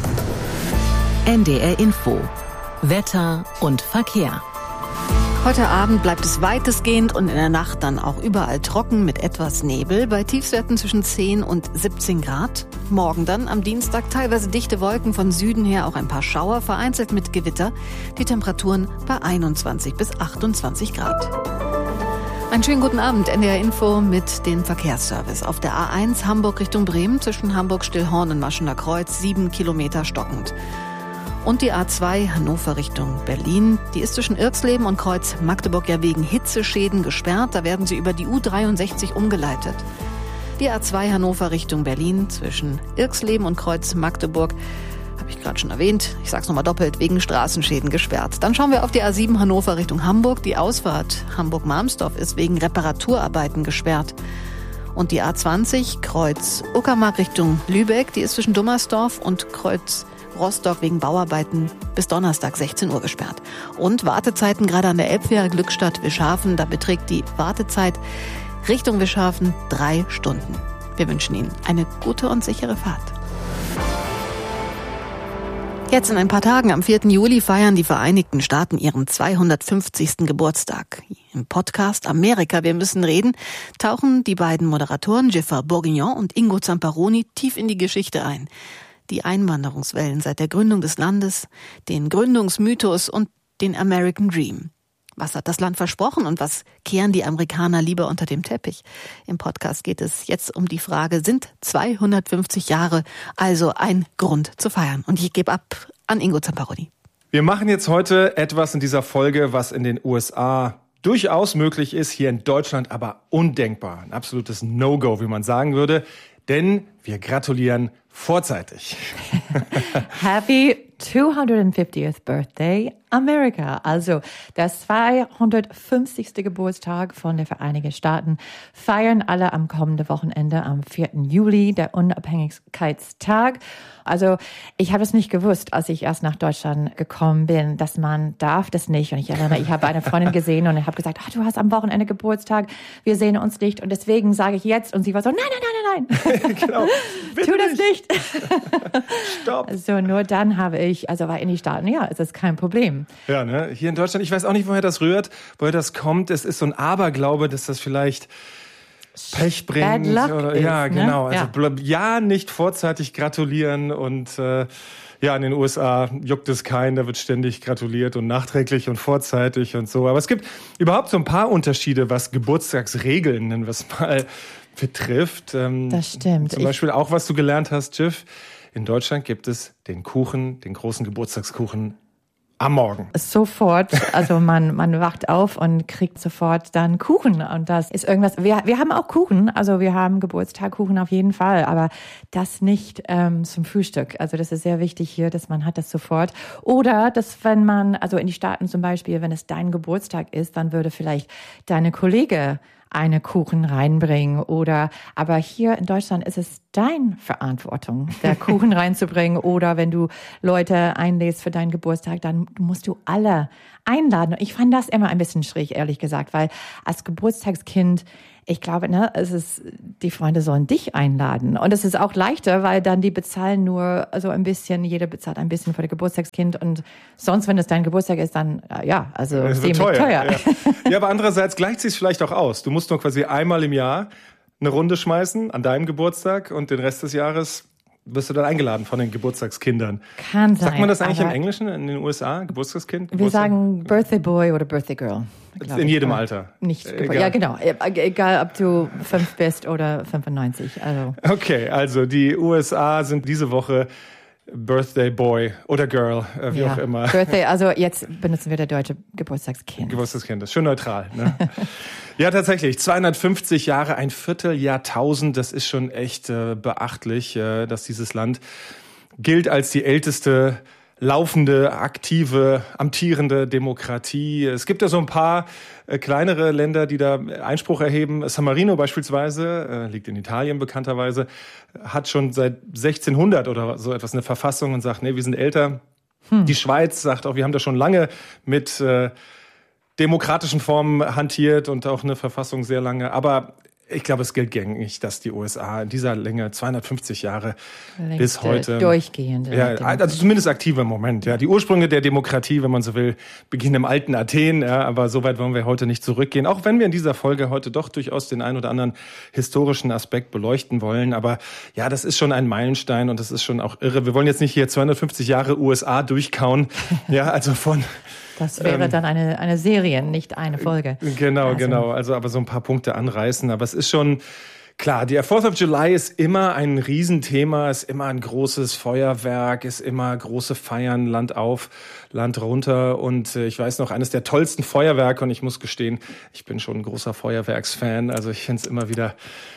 N D R Info. Wetter und Verkehr. Heute Abend bleibt es weitestgehend und in der Nacht dann auch überall trocken mit etwas Nebel, bei Tiefstwerten zwischen zehn und siebzehn Grad. Morgen dann am Dienstag teilweise dichte Wolken, von Süden her auch ein paar Schauer, vereinzelt mit Gewitter. Die Temperaturen bei einundzwanzig bis achtundzwanzig Grad. Einen schönen guten Abend, N D R Info mit dem Verkehrsservice. Auf der A eins Hamburg Richtung Bremen zwischen Hamburg-Stillhorn und Maschener Kreuz sieben Kilometer stockend. Und die A zwei Hannover Richtung Berlin, die ist zwischen Irxleben und Kreuz Magdeburg ja wegen Hitzeschäden gesperrt. Da werden sie über die U dreiundsechzig umgeleitet. Die A zwei Hannover Richtung Berlin zwischen Irxleben und Kreuz Magdeburg, habe ich gerade schon erwähnt, ich sag's nochmal doppelt, wegen Straßenschäden gesperrt. Dann schauen wir auf die A sieben Hannover Richtung Hamburg. Die Ausfahrt Hamburg-Marmsdorf ist wegen Reparaturarbeiten gesperrt. Und die A zwanzig Kreuz Uckermark Richtung Lübeck, die ist zwischen Dummersdorf und Kreuz Rostock wegen Bauarbeiten bis Donnerstag sechzehn Uhr gesperrt. Und Wartezeiten gerade an der Elbfähre Glückstadt-Wischhafen, da beträgt die Wartezeit Richtung Wischhafen drei Stunden. Wir wünschen Ihnen eine gute und sichere Fahrt. Jetzt in ein paar Tagen, am vierten Juli, feiern die Vereinigten Staaten ihren zweihundertfünfzigsten Geburtstag. Im Podcast Amerika, wir müssen reden, tauchen die beiden Moderatoren Giffard Bourguignon und Ingo Zamparoni tief in die Geschichte ein. Die Einwanderungswellen seit der Gründung des Landes, den Gründungsmythos und den American Dream. Was hat das Land versprochen und was kehren die Amerikaner lieber unter dem Teppich? Im Podcast geht es jetzt um die Frage, sind zweihundertfünfzig Jahre also ein Grund zu feiern? Und ich gebe ab an Ingo Zamparoni. Wir machen jetzt heute etwas in dieser Folge, was in den U S A durchaus möglich ist, hier in Deutschland aber undenkbar. Ein absolutes No-Go, wie man sagen würde. Denn wir gratulieren vorzeitig. Happy zweihundertfünfzigste Birthday America. Also der zweihundertfünfzigste Geburtstag von den Vereinigten Staaten feiern alle am kommenden Wochenende am vierten Juli, der Unabhängigkeitstag. Also ich habe es nicht gewusst, als ich erst nach Deutschland gekommen bin, dass man darf das nicht. Und ich erinnere, ich habe eine Freundin gesehen und ich habe gesagt, ah, du hast am Wochenende Geburtstag, wir sehen uns nicht. Und deswegen sage ich jetzt. Und sie war so, nein, nein, nein, nein, nein. Genau. Tu das nicht. Stopp. So, nur dann habe ich, also war in die Staaten, ja, es ist kein Problem. Ja, ne? Hier in Deutschland, ich weiß auch nicht, woher das rührt, woher das kommt. Es ist so ein Aberglaube, dass das vielleicht Pech bringt. Bad luck oder, ist, ja, genau. Ne? Also ja. ja, nicht vorzeitig gratulieren und äh, ja, in den U S A juckt es keinen, da wird ständig gratuliert und nachträglich und vorzeitig und so. Aber es gibt überhaupt so ein paar Unterschiede, was Geburtstagsregeln, nennen wir es mal, betrifft. Ähm, das stimmt. Zum Beispiel auch, was du gelernt hast, Jiff. In Deutschland gibt es den Kuchen, den großen Geburtstagskuchen am Morgen. Sofort, also man man wacht auf und kriegt sofort dann Kuchen und das ist irgendwas. Wir wir haben auch Kuchen, also wir haben Geburtstagkuchen auf jeden Fall, aber das nicht ähm, zum Frühstück. Also das ist sehr wichtig hier, dass man hat das sofort. Oder dass wenn man, also in die Staaten zum Beispiel, wenn es dein Geburtstag ist, dann würde vielleicht deine Kollege eine Kuchen reinbringen oder, aber hier in Deutschland ist es deine Verantwortung, der Kuchen reinzubringen oder wenn du Leute einlädst für deinen Geburtstag, dann musst du alle einladen. Ich fand das immer ein bisschen schräg, ehrlich gesagt, weil als Geburtstagskind, ich glaube, ne, es ist, die Freunde sollen dich einladen. Und es ist auch leichter, weil dann die bezahlen nur so ein bisschen, jeder bezahlt ein bisschen für das Geburtstagskind und sonst, wenn es dein Geburtstag ist, dann, ja, also ziemlich teuer. teuer. Ja. ja, aber andererseits gleicht sich vielleicht auch aus. Du musst nur quasi einmal im Jahr eine Runde schmeißen an deinem Geburtstag und den Rest des Jahres wirst du dann eingeladen von den Geburtstagskindern. Kann sein. Sagt man das eigentlich im Englischen, in den U S A? Geburtstagskind? Wir Geburtstag? sagen Birthday Boy oder Birthday Girl. In jedem Alter? Nicht, egal. Ja, genau. Egal, ob du fünf bist oder fünfundneunzig. Also. Okay, also die U S A sind diese Woche Birthday Boy oder Girl, wie ja. auch immer. Birthday, also jetzt benutzen wir der deutsche Geburtstagskind. Geburtstagskind, das ist schön neutral. Ne? Ja, tatsächlich, zweihundertfünfzig Jahre, ein Vierteljahrtausend, das ist schon echt äh, beachtlich, äh, dass dieses Land gilt als die älteste laufende, aktive, amtierende Demokratie. Es gibt ja so ein paar äh, kleinere Länder, die da Einspruch erheben. San Marino beispielsweise, äh, liegt in Italien bekannterweise, hat schon seit sechzehnhundert oder so etwas eine Verfassung und sagt, nee, wir sind älter. Hm. Die Schweiz sagt auch, wir haben da schon lange mit äh, demokratischen Formen hantiert und auch eine Verfassung sehr lange. Aber ich glaube, es gilt gängig, dass die U S A in dieser Länge zweihundertfünfzig Jahre Längste bis heute durchgehende. Ja, also zumindest aktive im Moment. Ja, die Ursprünge der Demokratie, wenn man so will, beginnen im alten Athen. Ja, aber so weit wollen wir heute nicht zurückgehen. Auch wenn wir in dieser Folge heute doch durchaus den ein oder anderen historischen Aspekt beleuchten wollen. Aber ja, das ist schon ein Meilenstein und das ist schon auch irre. Wir wollen jetzt nicht hier zweihundertfünfzig Jahre U S A durchkauen. Ja, also von Das wäre ähm, dann eine, eine Serie, nicht eine Folge. Genau, also. genau. Also aber so ein paar Punkte anreißen. Aber es ist schon klar, der Fourth of July ist immer ein Riesenthema, ist immer ein großes Feuerwerk, ist immer große Feiern, Land auf, Land runter. Und äh, ich weiß noch, eines der tollsten Feuerwerke, und ich muss gestehen, ich bin schon ein großer Feuerwerksfan. Also ich finde es immer wieder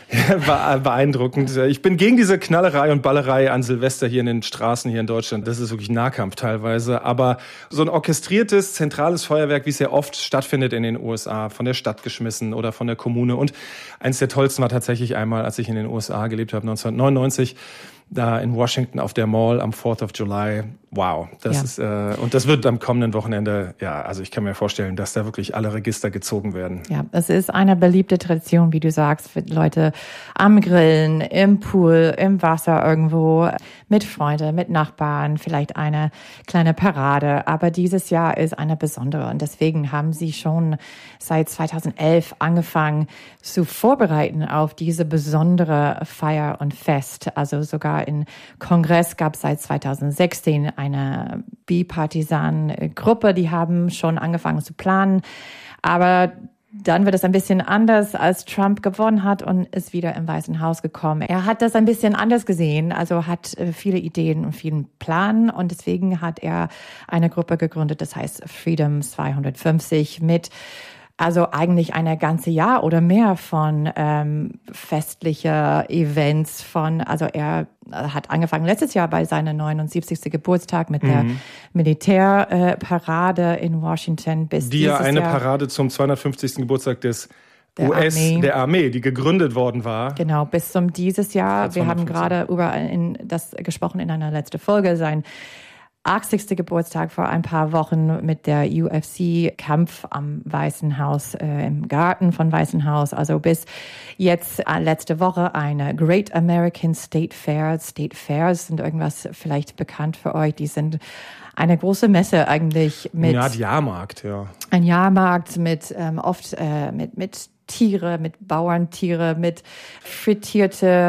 beeindruckend. Ich bin gegen diese Knallerei und Ballerei an Silvester hier in den Straßen hier in Deutschland. Das ist wirklich Nahkampf teilweise. Aber so ein orchestriertes, zentrales Feuerwerk, wie es ja oft stattfindet in den U S A, von der Stadt geschmissen oder von der Kommune. Und eins der tollsten war tatsächlich einmal, als ich in den U S A gelebt habe, neunzehnhundertneunundneunzig, da in Washington auf der Mall am Fourth of July. Wow, das ja. ist äh, und das wird am kommenden Wochenende, ja, also ich kann mir vorstellen, dass da wirklich alle Register gezogen werden. Ja, es ist eine beliebte Tradition, wie du sagst, für Leute am Grillen, im Pool, im Wasser irgendwo, mit Freunden, mit Nachbarn, vielleicht eine kleine Parade. Aber dieses Jahr ist eine besondere und deswegen haben sie schon seit zweitausendelf angefangen zu vorbereiten auf diese besondere Feier und Fest. Also sogar im Kongress gab es seit zweitausendsechzehn eine Bipartisan-Gruppe, die haben schon angefangen zu planen. Aber dann wird es ein bisschen anders, als Trump gewonnen hat und ist wieder im Weißen Haus gekommen. Er hat das ein bisschen anders gesehen, also hat viele Ideen und vielen Plan und deswegen hat er eine Gruppe gegründet, das heißt Freedom zweihundertfünfzig mit also eigentlich ein ganze Jahr oder mehr von ähm, festlicher Events von, also er hat angefangen letztes Jahr bei seinem neunundsiebzigsten Geburtstag mit mhm. der Militärparade äh, in Washington bis die dieses ja eine Jahr. Parade zum zweihundertfünfzigsten Geburtstag des der U S, Armee. der Armee, die gegründet worden war. Genau, bis zum dieses Jahr. Wir haben gerade über in, das gesprochen in einer letzten Folge, sein achtzigsten Geburtstag vor ein paar Wochen mit der U F C-Kampf am Weißen Haus, äh, im Garten von Weißen Haus. Also bis jetzt äh, letzte Woche eine Great American State Fair. State Fairs sind irgendwas vielleicht bekannt für euch. Die sind eine große Messe eigentlich mit... Ja, die Jahrmarkt, ja. Ein Jahrmarkt mit ähm, oft äh, mit mit Tiere, mit Bauerntiere, mit frittierte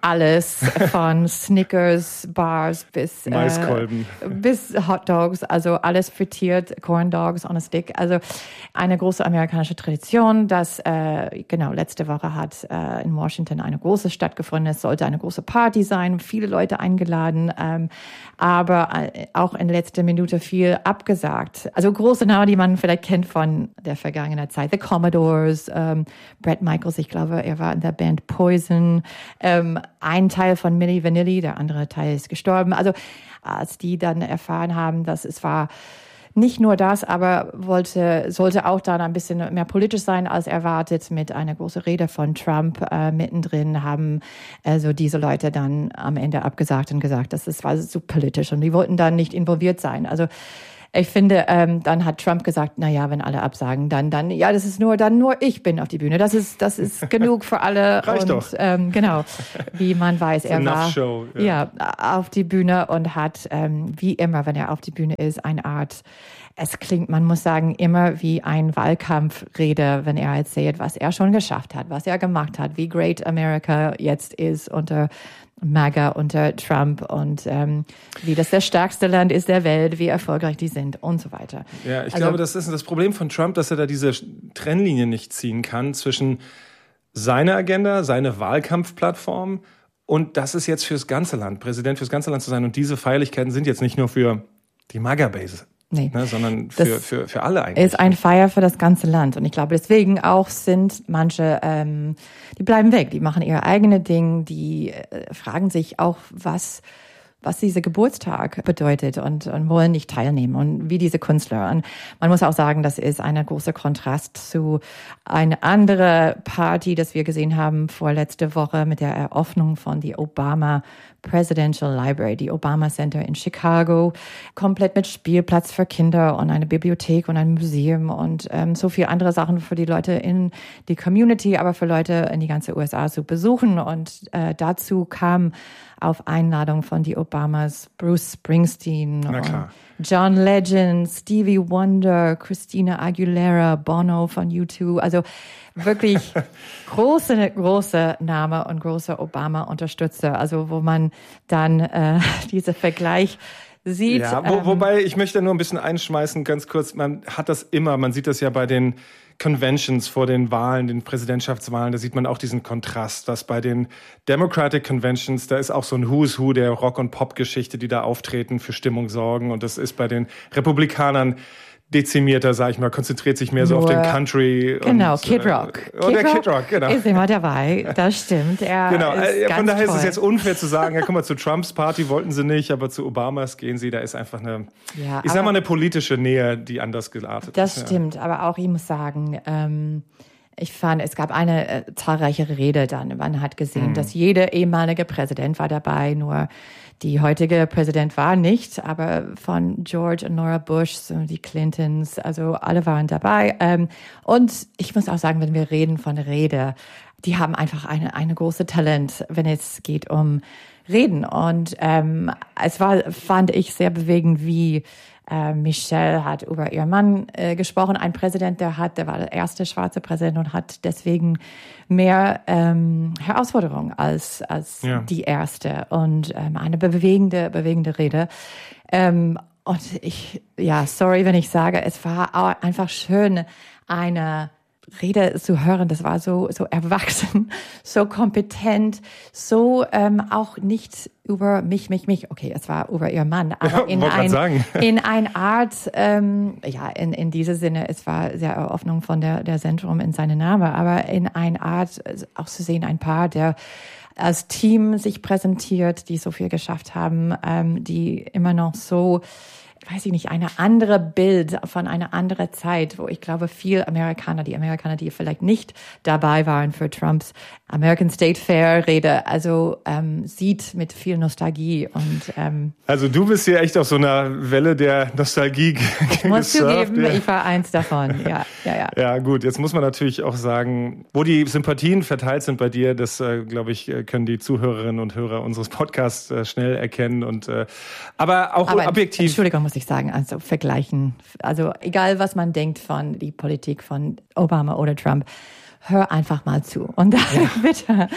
alles von Snickers, Bars bis Maiskolben. Äh, bis Hot Dogs, also alles frittiert, Corn Dogs on a Stick. Also eine große amerikanische Tradition, das äh, genau letzte Woche hat äh, in Washington eine große stattgefunden. Es sollte eine große Party sein, viele Leute eingeladen, ähm, aber äh, auch in letzter Minute viel abgesagt. Also große Namen, die man vielleicht kennt von der vergangenen Zeit. The Commodores, ähm, Bret Michaels, ich glaube, er war in der Band Poison. Ähm, ein Teil von Milli Vanilli, der andere Teil ist gestorben. Also als die dann erfahren haben, dass es war nicht nur das, aber wollte, sollte auch dann ein bisschen mehr politisch sein als erwartet, mit einer großen Rede von Trump äh, mittendrin, haben also diese Leute dann am Ende abgesagt und gesagt, dass es war so politisch und die wollten dann nicht involviert sein. Also ich finde, ähm, dann hat Trump gesagt, na ja, wenn alle absagen, dann, dann, ja, das ist nur, dann nur ich bin auf die Bühne. Das ist, das ist genug für alle. Reicht und, doch. Ähm, genau, wie man weiß, er war Show, ja. ja, auf die Bühne und hat, ähm, wie immer, wenn er auf die Bühne ist, eine Art, es klingt, man muss sagen, immer wie ein Wahlkampfrede, wenn er erzählt, was er schon geschafft hat, was er gemacht hat, wie great America jetzt ist unter MAGA, unter Trump und ähm, wie das das stärkste Land ist der Welt, wie erfolgreich die sind und so weiter. Ja, ich also, glaube, das ist das Problem von Trump, dass er da diese Trennlinie nicht ziehen kann zwischen seiner Agenda, seine Wahlkampfplattform und das ist jetzt fürs ganze Land, Präsident fürs ganze Land zu sein. Und diese Feierlichkeiten sind jetzt nicht nur für die MAGA-Base. Nee, ne, sondern für, für, für alle eigentlich. Ist ein Feier für das ganze Land. Und ich glaube, deswegen auch sind manche, ähm, die bleiben weg, die machen ihr eigene Ding, die äh, fragen sich auch, was was dieser Geburtstag bedeutet und, und wollen nicht teilnehmen und wie diese Künstler. Und man muss auch sagen, das ist ein großer Kontrast zu einer anderen Party, das wir gesehen haben vorletzte Woche mit der Eröffnung von die Obama Presidential Library, die Obama Center in Chicago, komplett mit Spielplatz für Kinder und eine Bibliothek und ein Museum und ähm, so viele andere Sachen für die Leute in die Community, aber für Leute in die ganze U S A zu besuchen. Und äh, dazu kam auf Einladung von die Obamas Bruce Springsteen, und John Legend, Stevie Wonder, Christina Aguilera, Bono von U zwei. Also wirklich große, große Name und große Obama-Unterstützer. Also wo man dann äh, diese Vergleich sieht. Ja, wo, wobei ich möchte nur ein bisschen einschmeißen, ganz kurz. Man hat das immer, man sieht das ja bei den Conventions vor den Wahlen, den Präsidentschaftswahlen, da sieht man auch diesen Kontrast, dass bei den Democratic Conventions, da ist auch so ein Who's Who der Rock- und Pop-Geschichte, die da auftreten, für Stimmung sorgen. Und das ist bei den Republikanern dezimierter, sag ich mal, konzentriert sich mehr so Nur, auf den Country. Genau, und, Kid Rock. Äh, oh, Kid der Rock Kid Rock, genau. Ist immer dabei, das stimmt. Er genau, ist äh, ganz von daher toll. ist es jetzt unfair zu sagen, ja, guck mal, zu Trumps Party wollten sie nicht, aber zu Obamas gehen sie, da ist einfach eine, ja, ich sag mal, eine politische Nähe, die anders geartet das ist. Das stimmt, ja. Aber auch, ich muss sagen, ähm, ich fand, es gab eine äh, zahlreiche Rede dann. Man hat gesehen, mhm. dass jeder ehemalige Präsident war dabei, nur die heutige Präsident war nicht, aber von George und Laura Bush, so die Clintons, also alle waren dabei. Ähm, und ich muss auch sagen, wenn wir reden von Rede, die haben einfach eine, eine große Talent, wenn es geht um Reden. Und ähm, es war, fand ich, sehr bewegend, wie äh, Michelle hat über ihren Mann äh, gesprochen. Ein Präsident, der hat, der war der erste schwarze Präsident und hat deswegen mehr ähm, Herausforderungen als als ja. die erste und ähm, eine bewegende bewegende Rede. Ähm, und ich, ja, sorry, wenn ich sage, es war auch einfach schön, eine Rede zu hören. Das war so so erwachsen, so kompetent, so ähm, auch nicht über mich, mich, mich. Okay, es war über ihr Mann, aber ja, in ein in eine Art, ähm, ja, in in diesem Sinne, es war sehr Eröffnung von der der Zentrum in seine Name, aber in eine Art auch zu sehen, ein Paar, der als Team sich präsentiert, die so viel geschafft haben, ähm, die immer noch so, weiß ich nicht, eine andere Bild von einer anderen Zeit, wo ich glaube, viel Amerikaner, die Amerikaner, die vielleicht nicht dabei waren für Trumps American State Fair Rede, also ähm, sieht mit viel Nostalgie und ähm, also du bist hier echt auf so einer Welle der Nostalgie ich muss zugeben, ja. ich war eins davon, ja, ja, ja. Ja, gut, jetzt muss man natürlich auch sagen, wo die Sympathien verteilt sind bei dir, das äh, glaube ich, können die Zuhörerinnen und Hörer unseres Podcasts äh, schnell erkennen und äh, aber auch aber, objektiv. Entschuldigung, muss ich sagen, also vergleichen, also egal was man denkt von die Politik von Obama oder Trump, hör einfach mal zu und dann ja. bitte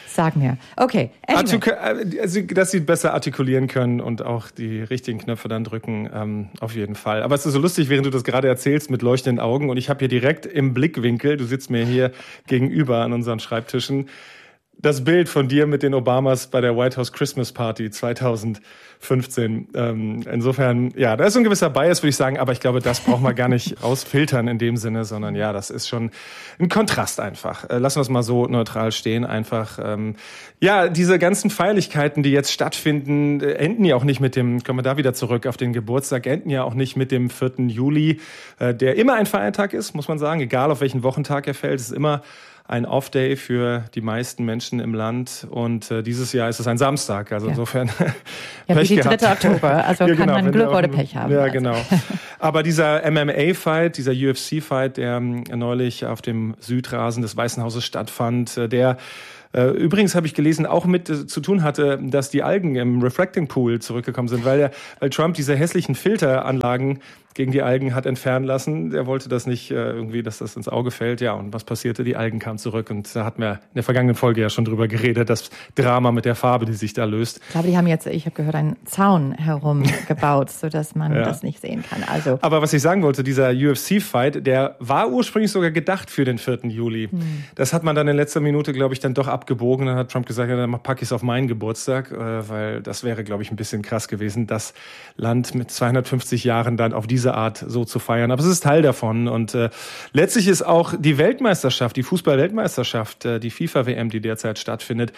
Sag mir. Okay. Anyway. Artik- also, dass sie besser artikulieren können und auch die richtigen Knöpfe dann drücken, ähm, auf jeden Fall. Aber es ist so lustig, während du das gerade erzählst mit leuchtenden Augen und ich habe hier direkt im Blickwinkel, du sitzt mir hier gegenüber an unseren Schreibtischen, das Bild von dir mit den Obamas bei der White House Christmas Party zweitausendfünfzehn. Ähm, insofern, ja, da ist so ein gewisser Bias, würde ich sagen, aber ich glaube, das braucht man gar nicht ausfiltern in dem Sinne, sondern ja, das ist schon ein Kontrast einfach. Äh, lassen wir es mal so neutral stehen, einfach. Ähm, ja, diese ganzen Feierlichkeiten, die jetzt stattfinden, äh, enden ja auch nicht mit dem, kommen wir da wieder zurück auf den Geburtstag, enden ja auch nicht mit dem vierten Juli, äh, der immer ein Feiertag ist, muss man sagen, egal auf welchen Wochentag er fällt, es ist immer ein Off-Day für die meisten Menschen im Land und äh, dieses Jahr ist es ein Samstag, also ja. insofern ja, Pech wie die gehabt. dritte Oktober, also ja, kann genau, man Glück auch, oder Pech haben. Ja, also. genau. Aber dieser M M A-Fight, dieser U F C-Fight, der ähm, neulich auf dem Südrasen des Weißen Hauses stattfand, äh, der Äh, übrigens habe ich gelesen, auch mit äh, zu tun hatte, dass die Algen im Refracting Pool zurückgekommen sind, weil, der, weil Trump diese hässlichen Filteranlagen gegen die Algen hat entfernen lassen. Er wollte das nicht äh, irgendwie, dass das ins Auge fällt. Ja, und was passierte? Die Algen kamen zurück und da hatten wir in der vergangenen Folge ja schon drüber geredet, das Drama mit der Farbe, die sich da löst. Ich glaube, die haben jetzt, ich habe gehört, einen Zaun herum gebaut, sodass man ja. das nicht sehen kann. Also. Aber was ich sagen wollte, dieser U F C-Fight, der war ursprünglich sogar gedacht für den vierten Juli. Hm. Das hat man dann in letzter Minute, glaube ich, dann doch abgebogen. Dann hat Trump gesagt, ja, dann packe ich es auf meinen Geburtstag, äh, weil das wäre, glaube ich, ein bisschen krass gewesen, das Land mit zweihundertfünfzig Jahren dann auf diese Art so zu feiern. Aber es ist Teil davon. Und äh, letztlich ist auch die Weltmeisterschaft, die Fußball-Weltmeisterschaft, äh, die FIFA-W M, die derzeit stattfindet,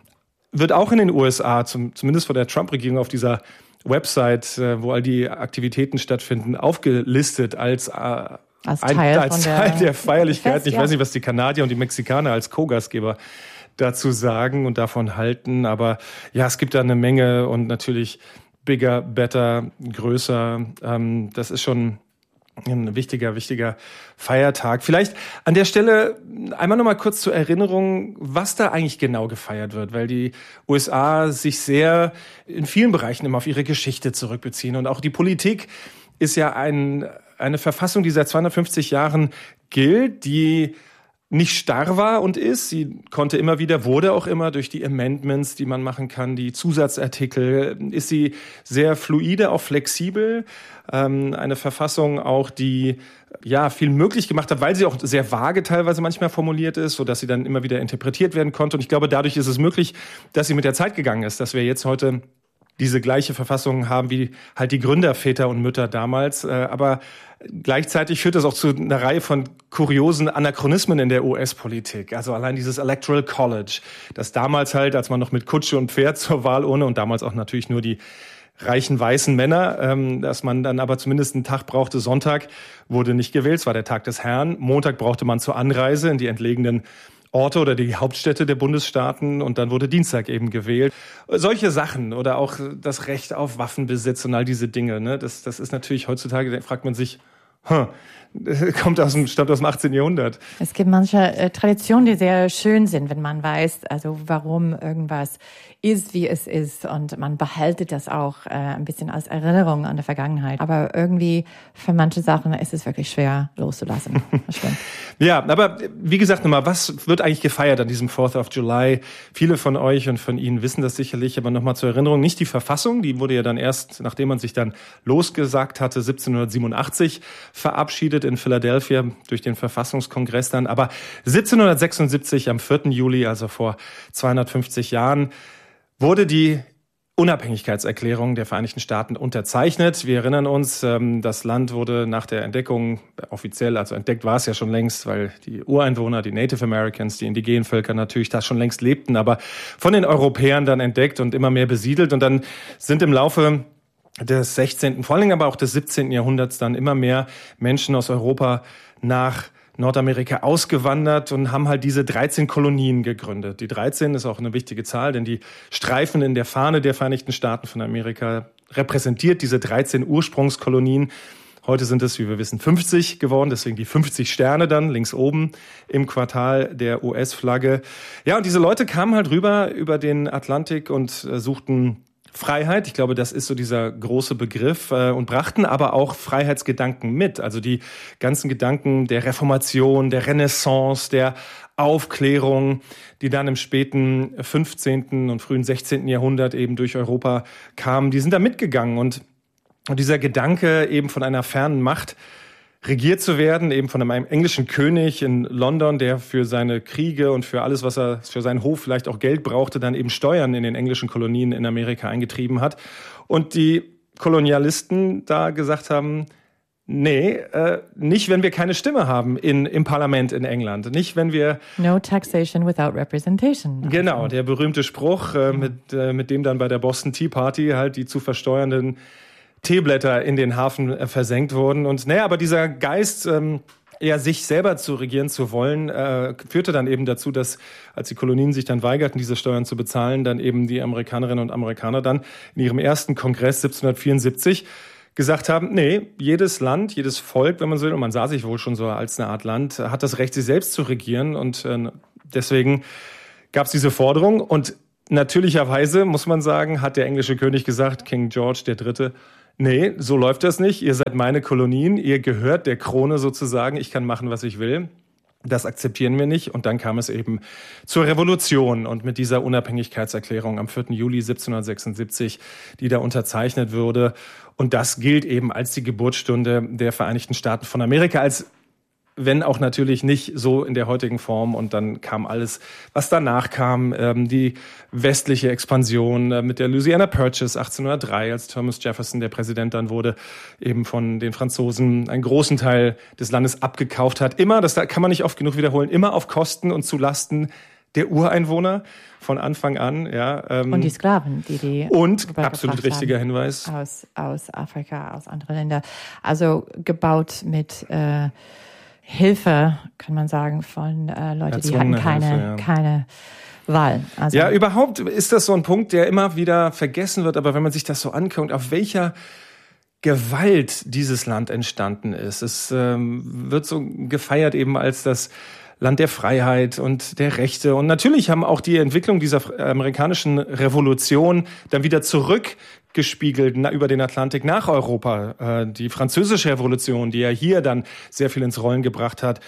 wird auch in den U S A, zum, zumindest von der Trump-Regierung auf dieser Website, äh, wo all die Aktivitäten stattfinden, aufgelistet als äh, als Teil, ein, als der, Teil der Feierlichkeiten. Fest, ich ja. weiß nicht, was die Kanadier und die Mexikaner als Co-Gastgeber dazu sagen und davon halten. Aber ja, es gibt da eine Menge und natürlich bigger, better, größer. Ähm, das ist schon ein wichtiger, wichtiger Feiertag. Vielleicht an der Stelle einmal noch mal kurz zur Erinnerung, was da eigentlich genau gefeiert wird, weil die U S A sich sehr in vielen Bereichen immer auf ihre Geschichte zurückbeziehen und auch die Politik ist ja ein, eine Verfassung, die seit zweihundertfünfzig Jahren gilt, die nicht starr war und ist. Sie konnte immer wieder, wurde auch immer durch die Amendments, die man machen kann, die Zusatzartikel, ist sie sehr fluide, auch flexibel. Ähm, eine Verfassung auch, die ja viel möglich gemacht hat, weil sie auch sehr vage teilweise manchmal formuliert ist, sodass sie dann immer wieder interpretiert werden konnte. Und ich glaube, dadurch ist es möglich, dass sie mit der Zeit gegangen ist, dass wir jetzt heute diese gleiche Verfassung haben wie halt die Gründerväter und Mütter damals. Aber gleichzeitig führt das auch zu einer Reihe von kuriosen Anachronismen in der U S-Politik. Also allein dieses Electoral College, das damals halt, als man noch mit Kutsche und Pferd zur Wahlurne und damals auch natürlich nur die reichen weißen Männer, ähm, dass man dann aber zumindest einen Tag brauchte. Sonntag wurde nicht gewählt, es war der Tag des Herrn. Montag brauchte man zur Anreise in die entlegenen Orte oder die Hauptstädte der Bundesstaaten und dann wurde Dienstag eben gewählt. Solche Sachen oder auch das Recht auf Waffenbesitz und all diese Dinge, ne, das, das ist natürlich heutzutage, da fragt man sich, huh, kommt aus dem, stammt aus dem achtzehnten Jahrhundert. Es gibt manche äh, Traditionen, die sehr schön sind, wenn man weiß, also warum irgendwas ist, wie es ist und man behaltet das auch äh, ein bisschen als Erinnerung an die Vergangenheit. Aber irgendwie für manche Sachen ist es wirklich schwer loszulassen. Das stimmt. Ja, aber wie gesagt nochmal, was wird eigentlich gefeiert an diesem fourth of July? Viele von euch und von Ihnen wissen das sicherlich, aber nochmal zur Erinnerung, nicht die Verfassung, die wurde ja dann erst, nachdem man sich dann losgesagt hatte, siebzehnhundertsiebenundachtzig verabschiedet in Philadelphia durch den Verfassungskongress dann, aber siebzehnhundertsechsundsiebzig am vierten Juli, also vor zweihundertfünfzig Jahren, wurde die Unabhängigkeitserklärung der Vereinigten Staaten unterzeichnet. Wir erinnern uns, das Land wurde nach der Entdeckung offiziell, also entdeckt war es ja schon längst, weil die Ureinwohner, die Native Americans, die indigenen Völker natürlich da schon längst lebten, aber von den Europäern dann entdeckt und immer mehr besiedelt. Und dann sind im Laufe des sechzehnten, vor allen Dingen aber auch des siebzehnten Jahrhunderts dann immer mehr Menschen aus Europa nach Nordamerika ausgewandert und haben halt diese dreizehn Kolonien gegründet. Die dreizehn ist auch eine wichtige Zahl, denn die Streifen in der Fahne der Vereinigten Staaten von Amerika repräsentiert diese dreizehn Ursprungskolonien. Heute sind es, wie wir wissen, fünfzig geworden, deswegen die fünfzig Sterne dann links oben im Quartal der U S-Flagge. Ja, und diese Leute kamen halt rüber über den Atlantik und äh, suchten Freiheit. Ich glaube, das ist so dieser große Begriff äh, und brachten aber auch Freiheitsgedanken mit. Also die ganzen Gedanken der Reformation, der Renaissance, der Aufklärung, die dann im späten fünfzehnten und frühen sechzehnten Jahrhundert eben durch Europa kamen, die sind da mitgegangen. Und, und dieser Gedanke eben von einer fernen Macht regiert zu werden, eben von einem englischen König in London, der für seine Kriege und für alles, was er für seinen Hof vielleicht auch Geld brauchte, dann eben Steuern in den englischen Kolonien in Amerika eingetrieben hat. Und die Kolonialisten da gesagt haben, nee, äh, nicht, wenn wir keine Stimme haben in, im Parlament in England. Nicht, wenn wir... No taxation without representation. Genau, der berühmte Spruch, äh, mit, äh, mit dem dann bei der Boston Tea Party halt die zu versteuernden Teeblätter in den Hafen äh, versenkt wurden. Und naja, aber dieser Geist, ähm, eher sich selber zu regieren zu wollen, äh, führte dann eben dazu, dass, als die Kolonien sich dann weigerten, diese Steuern zu bezahlen, dann eben die Amerikanerinnen und Amerikaner dann in ihrem ersten Kongress siebzehnhundertvierundsiebzig gesagt haben, nee, jedes Land, jedes Volk, wenn man so will, und man sah sich wohl schon so als eine Art Land, hat das Recht, sich selbst zu regieren. Und äh, deswegen gab es diese Forderung. Und natürlicherweise, muss man sagen, hat der englische König gesagt, King George der Dritte, nee, so läuft das nicht. Ihr seid meine Kolonien, ihr gehört der Krone sozusagen. Ich kann machen, was ich will. Das akzeptieren wir nicht. Und dann kam es eben zur Revolution und mit dieser Unabhängigkeitserklärung am vierten Juli siebzehnhundertsechsundsiebzig, die da unterzeichnet wurde. Und das gilt eben als die Geburtsstunde der Vereinigten Staaten von Amerika, als wenn auch natürlich nicht so in der heutigen Form. Und dann kam alles, was danach kam, ähm, die westliche Expansion äh, mit der Louisiana Purchase achtzehnhundertdrei, als Thomas Jefferson, der Präsident dann wurde, eben von den Franzosen einen großen Teil des Landes abgekauft hat. Immer, das kann man nicht oft genug wiederholen, immer auf Kosten und zu Lasten der Ureinwohner von Anfang an. Ja, ähm, und die Sklaven, die die und absolut richtiger Hinweis aus aus Afrika, aus anderen Ländern, also gebaut mit äh, Hilfe, kann man sagen, von äh, Leuten, die hatten keine Hilfe, ja. keine Wahl. Also ja, überhaupt ist das so ein Punkt, der immer wieder vergessen wird. Aber wenn man sich das so anguckt, auf welcher Gewalt dieses Land entstanden ist, es ähm, wird so gefeiert eben als das Land der Freiheit und der Rechte. Und natürlich haben auch die Entwicklung dieser amerikanischen Revolution dann wieder zurückgespiegelt na, über den Atlantik nach Europa. Äh, die französische Revolution, die ja hier dann sehr viel ins Rollen gebracht hat,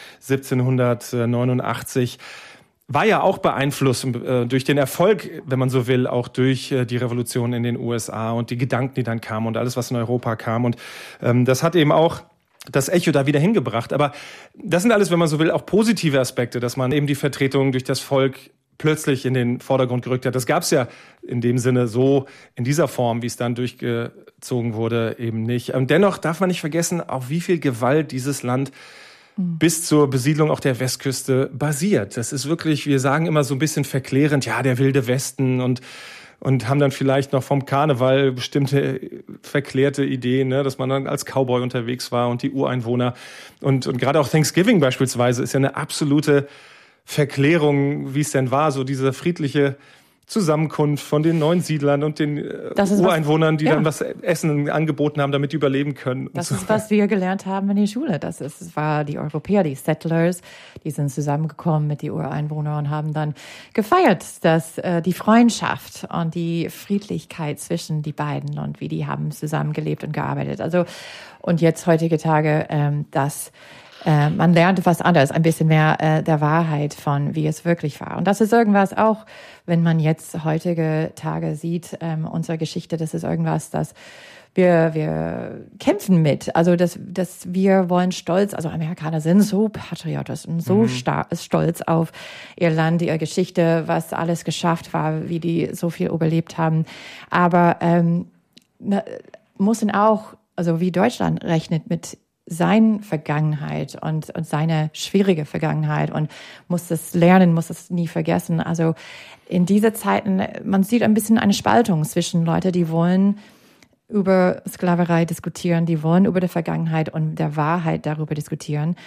siebzehnhundertneunundachtzig, war ja auch beeinflusst äh, durch den Erfolg, wenn man so will, auch durch äh, die Revolution in den U S A und die Gedanken, die dann kamen und alles, was in Europa kam. Und ähm, das hat eben auch das Echo da wieder hingebracht. Aber das sind alles, wenn man so will, auch positive Aspekte, dass man eben die Vertretung durch das Volk plötzlich in den Vordergrund gerückt hat. Das gab es ja in dem Sinne so in dieser Form, wie es dann durchgezogen wurde, eben nicht. Und dennoch darf man nicht vergessen, auf wie viel Gewalt dieses Land mhm. bis zur Besiedlung auch der Westküste basiert. Das ist wirklich, wir sagen immer so ein bisschen verklärend, ja, der wilde Westen und Und haben dann vielleicht noch vom Karneval bestimmte verklärte Ideen, ne, dass man dann als Cowboy unterwegs war und die Ureinwohner. Und, und gerade auch Thanksgiving beispielsweise ist ja eine absolute Verklärung, wie es denn war, so diese friedliche Zusammenkunft von den neuen Siedlern und den Ureinwohnern, die was, ja. dann was Essen angeboten haben, damit die überleben können. Das so. ist, was wir gelernt haben in der Schule. Das ist, das war die Europäer, die Settlers, die sind zusammengekommen mit den Ureinwohnern und haben dann gefeiert, dass äh, die Freundschaft und die Friedlichkeit zwischen die beiden und wie die haben zusammengelebt und gearbeitet. Also und jetzt heutige Tage, ähm, dass Äh, man lernt was anderes, ein bisschen mehr äh, der Wahrheit von, wie es wirklich war. Und das ist irgendwas auch, wenn man jetzt heutige Tage sieht, ähm, unsere Geschichte, das ist irgendwas, das wir wir kämpfen mit. Also dass dass wir wollen stolz, also Amerikaner sind so patriotisch und so mhm. star- stolz auf ihr Land, ihre Geschichte, was alles geschafft war, wie die so viel überlebt haben. Aber ähm, na, müssen auch, also wie Deutschland rechnet mit seine Vergangenheit und, und seine schwierige Vergangenheit und muss das lernen, muss das nie vergessen. Also in diese Zeiten, man sieht ein bisschen eine Spaltung zwischen Leuten, die wollen über Sklaverei diskutieren, die wollen über die Vergangenheit und der Wahrheit darüber diskutieren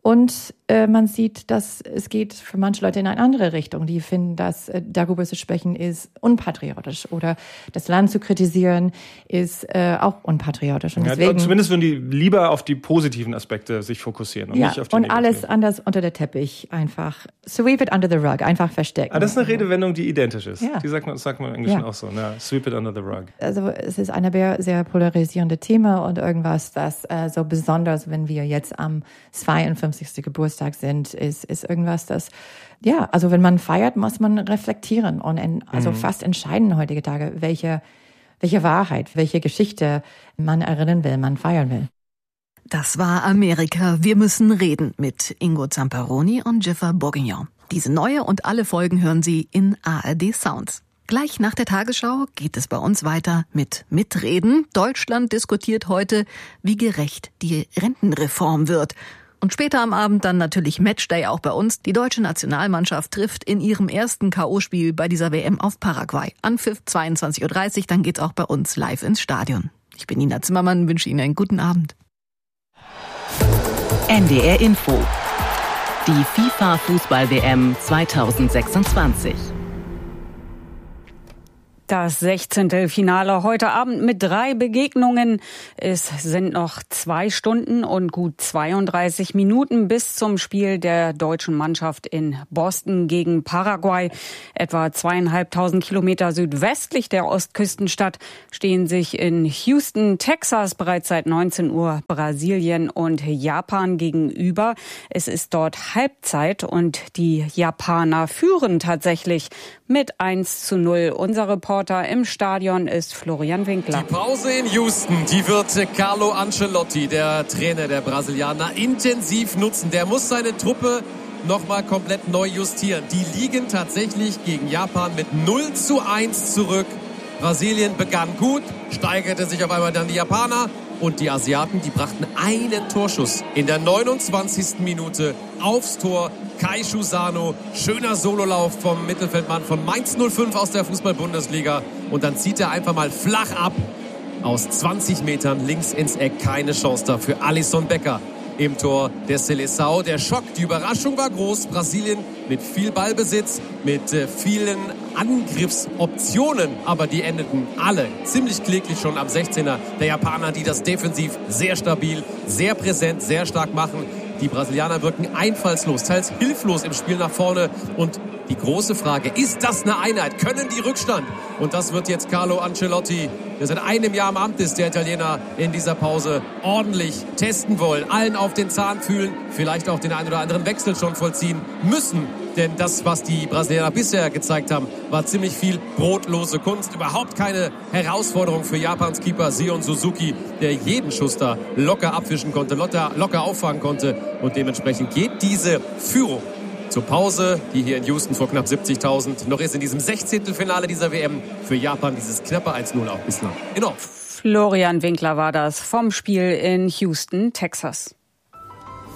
Und äh, man sieht, dass es geht für manche Leute in eine andere Richtung. Die finden, dass äh, darüber zu sprechen ist unpatriotisch oder das Land zu kritisieren ist äh, auch unpatriotisch. Und ja, deswegen, zumindest würden die lieber auf die positiven Aspekte sich fokussieren und ja, nicht auf die und negativen. alles anders unter der Teppich einfach sweep it under the rug, einfach verstecken. Ah, das ist eine Redewendung, die identisch ist. Ja. Die sagt man, das sagt man im Englischen Ja. auch so. Na, sweep it under the rug. Also es ist ein sehr, sehr polarisierendes Thema und irgendwas, das äh, so besonders, wenn wir jetzt am zweiundfünfzigsten Geburtstag sind, ist, ist irgendwas, das, ja, also wenn man feiert, muss man reflektieren und in, also Mhm. fast entscheiden heutige Tage, welche, welche Wahrheit, welche Geschichte man erinnern will, man feiern will. Das war Amerika. Wir müssen reden mit Ingo Zamperoni und Jiffer Bourguignon. Diese neue und alle Folgen hören Sie in A R D Sounds. Gleich nach der Tagesschau geht es bei uns weiter mit Mitreden. Deutschland diskutiert heute, wie gerecht die Rentenreform wird. Und später am Abend dann natürlich Matchday auch bei uns. Die deutsche Nationalmannschaft trifft in ihrem ersten K O-Spiel bei dieser W M auf Paraguay. Anpfiff zweiundzwanzig Uhr dreißig, dann geht's auch bei uns live ins Stadion. Ich bin Nina Zimmermann, wünsche Ihnen einen guten Abend. N D R Info. Die FIFA-Fußball-W M zweitausendsechsundzwanzig. Das Sechzehntelfinale heute Abend mit drei Begegnungen. Es sind noch zwei Stunden und gut zweiunddreißig Minuten bis zum Spiel der deutschen Mannschaft in Boston gegen Paraguay. Etwa zweieinhalbtausend Kilometer südwestlich der Ostküstenstadt stehen sich in Houston, Texas bereits seit neunzehn Uhr Brasilien und Japan gegenüber. Es ist dort Halbzeit und die Japaner führen tatsächlich mit eins zu null. Unser Reporter im Stadion ist Florian Winkler. Die Pause in Houston, die wird Carlo Ancelotti, der Trainer der Brasilianer, intensiv nutzen. Der muss seine Truppe nochmal komplett neu justieren. Die liegen tatsächlich gegen Japan mit null zu eins zurück. Brasilien begann gut, steigerte sich auf einmal dann die Japaner. Und die Asiaten, die brachten einen Torschuss in der neunundzwanzigsten Minute aufs Tor. Kaishu Sano, schöner Sololauf vom Mittelfeldmann von Mainz null fünf aus der Fußball-Bundesliga. Und dann zieht er einfach mal flach ab. Aus zwanzig Metern links ins Eck, keine Chance da für Alisson Becker. Im Tor der Seleção. Der Schock, die Überraschung war groß. Brasilien mit viel Ballbesitz, mit äh, vielen Angriffsoptionen. Aber die endeten alle ziemlich kläglich schon am sechzehner der Japaner, die das defensiv sehr stabil, sehr präsent, sehr stark machen. Die Brasilianer wirken einfallslos, teils hilflos im Spiel nach vorne. Und die große Frage, ist das eine Einheit? Können die Rückstand? Und das wird jetzt Carlo Ancelotti, der seit einem Jahr im Amt ist, der Italiener, in dieser Pause ordentlich testen wollen. Allen auf den Zahn fühlen, vielleicht auch den einen oder anderen Wechsel schon vollziehen müssen. Denn das, was die Brasilianer bisher gezeigt haben, war ziemlich viel brotlose Kunst. Überhaupt keine Herausforderung für Japans Keeper Sion Suzuki, der jeden Schuss da locker abwischen konnte, locker, locker auffangen konnte. Und dementsprechend geht diese Führung zur Pause, die hier in Houston vor knapp siebzigtausend noch ist, in diesem Sechzehntelfinale dieser W M für Japan dieses knappe eins null auch bislang. Enorm. Florian Winkler war das vom Spiel in Houston, Texas.